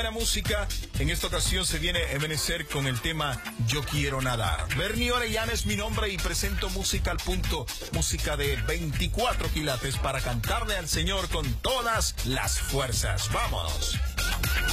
buena música. En esta ocasión se viene Ebenezer con el tema Yo Quiero Nadar. Bernie Orellana es mi nombre y presento Música al Punto, música de 24 quilates para cantarle al Señor con todas las fuerzas. ¡Vámonos!